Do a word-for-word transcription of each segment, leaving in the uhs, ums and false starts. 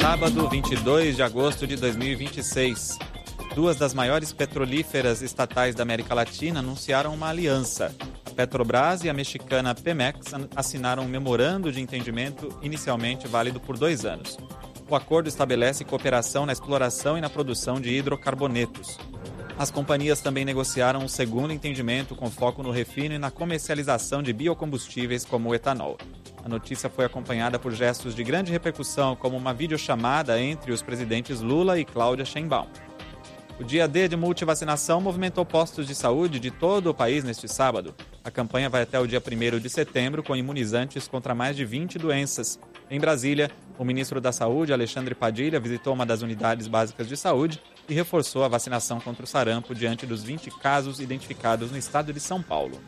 Sábado, vinte e dois de agosto de dois mil e vinte e seis. Duas das maiores petrolíferas estatais da América Latina anunciaram uma aliança. A Petrobras e a mexicana Pemex assinaram um memorando de entendimento inicialmente válido por dois anos. O acordo estabelece cooperação na exploração e na produção de hidrocarbonetos. As companhias também negociaram um segundo entendimento com foco no refino e na comercialização de biocombustíveis como o etanol. A notícia foi acompanhada por gestos de grande repercussão, como uma videochamada entre os presidentes Lula e Cláudia Sheinbaum. O dia D de multivacinação movimentou postos de saúde de todo o país neste sábado. A campanha vai até o dia primeiro de setembro, com imunizantes contra mais de vinte doenças. Em Brasília, o ministro da Saúde, Alexandre Padilha, visitou uma das unidades básicas de saúde e reforçou a vacinação contra o sarampo diante dos vinte casos identificados no estado de São Paulo.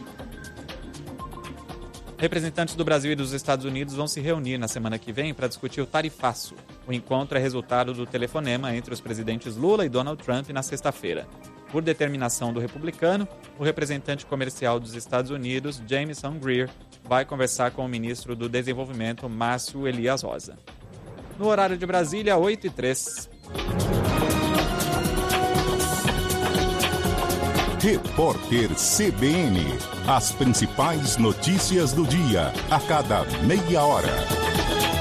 Representantes do Brasil e dos Estados Unidos vão se reunir na semana que vem para discutir o tarifaço. O encontro é resultado do telefonema entre os presidentes Lula e Donald Trump na sexta-feira. Por determinação do republicano, o representante comercial dos Estados Unidos, Jamieson Greer, vai conversar com o ministro do Desenvolvimento, Márcio Elias Rosa. No horário de Brasília, oito e três. Repórter C B N. As principais notícias do dia, a cada meia hora.